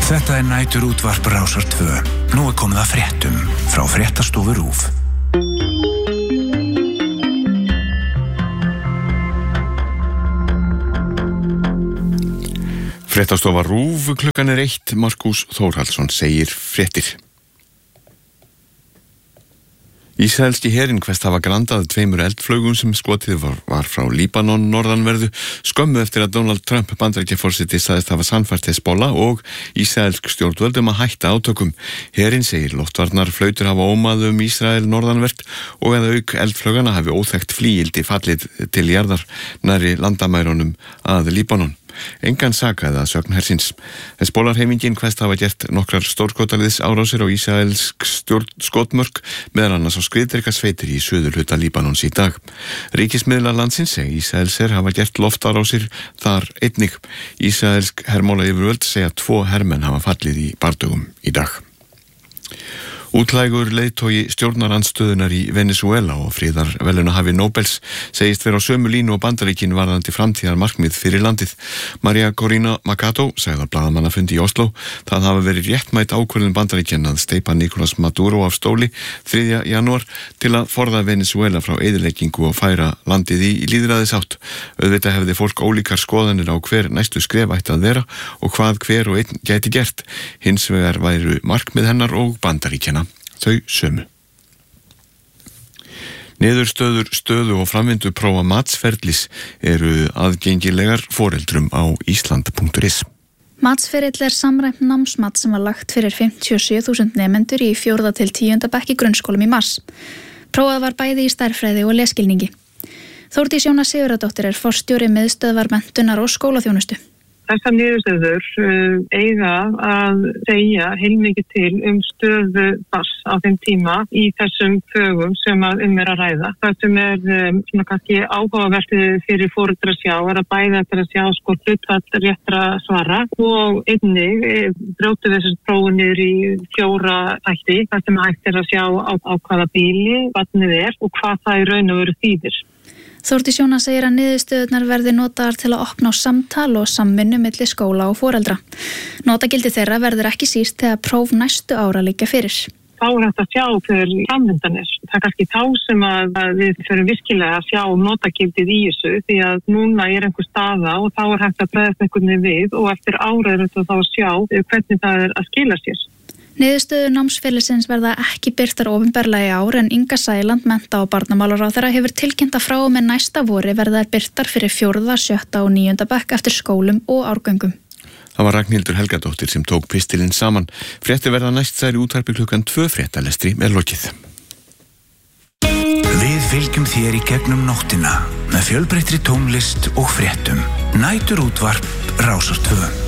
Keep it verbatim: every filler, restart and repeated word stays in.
Þetta er næturútvarp Rásar tvö. Nú er komið að fréttum frá Fréttastofu RÚV. Fréttastofa RÚV, klukkan er eitt. Markús Þórhallsson segir fréttir. Ísraelski herinn hvest hafa grandað tveimur eldflaugum sem skotið var, var frá Líbanon norðanverðu skömmu eftir að Donald Trump Bandaríkjaforseti sagðist hafa sannfært Hezbollah og ísraelsk stjórnvöld um að hætta átökum. Herinn segir loftvarnar flautur hafa ómað um Ísrael norðanvert og að auk eldflaugana hafi óþekkt flygildi fallið til jarðar nærri landamærunum að Líbanon. Engan sakaði að sögn hersins. Hezbollah-hreyfingin hvest hafa gert nokkrar stórskotaliðs árásir á ísraelsk skotmörk, meðal annars á skriðdreka sveitir í suðurhluta Líbanons í dag. Ríkismiðlar landsins segi Ísraelsher hafa gert loftárásir þar einnig. Ísraelsk hermálayfirvöld segja tvo hermenn hafa fallið í bardögum í dag. Útlægur leiðtogi stjórnarandstöðunar í Venezuela og friðarverðlaunahafi Nóbels segist vera á sömu línu og Bandaríkin varðandi framtíðar markmið fyrir landið. María Corina Machado sagði að blaðamannafundi í Oslo það hafa verið réttmæt ákvörðun Bandaríkjanna að steypa Nicolás Maduro af stóli þriðja janúar til að forða Venezuela frá eyðileggingu og færa landið í lýðræðisátt. Auðvitað hefði fólk ólíkar skoðanir á hver næstu skref ætti að vera og hvað hver og einn gæti gert. Hins vegar væru markmið hennar og Bandaríkjanna þau sömu. Niðurstöður stöðu og framvindu prófa matsferlis eru aðgengilegar foreldrum á ísland punktur is. Matsferill er samræmt námsmat sem var lagt fyrir fimmtíu og sjö þúsund nemendur í fjórða til tíunda bekk í grunnskólum í mars. Prófað var bæði í stærðfræði og lesskilningi. Þórdís Jóna Sigurðardóttir er forstjóri miðstöðvar menntunar og skólaþjónustu. Þessar niðurstöður uh, eiga að segja heilmikið til um stöðu barns á þeim tíma í þessum fögum sem að um er að ræða. Það sem er um, svona kannski áhugavert fyrir foreldra að sjá er að bæða eftir að sjá sko hlutfall réttra svara og einnig brjótu þessar prófunir í fjóra þætti þar sem hægt er að sjá á, á hvaða bíli barnið er og hvað það í raun og veru þýðir. Þórdís Jóna segir að niðurstöðurnar verði notaðar til að opna á samtal og samvinnu milli skóla og foreldra. Notagildi þeirra verður ekki síst þegar próf næstu ára liggja fyrir. Þá er þetta að sjá hver framvindan er. Það er kannski þá sem að við förum virkilega að sjá notagildið í þessu því að núna er einhver staða og þá er hægt að bregðast einhvern veginn við og eftir ára er þetta þá að sjá hvernig það er að skila sér. Niðurstöður námsfélagsins verða ekki birtar opinberlega í ár en Inga Sæland, mennta- og barnamálaráðherra hefur tilkynnt að frá og með næsta vori verða þær birtar fyrir fjórða, sjötta og níunda bekk eftir skólum og árgöngum. Það var Ragnhildur Helgadóttir sem tók pistilinn saman. Fréttir verða næst þær í útvarpi klukkan tvö fréttalestri með lokið. Við fylgjum þér í gegnum nóttina með fjölbreyttri tónlist og fréttum. Næturútvarp Rásar tvö.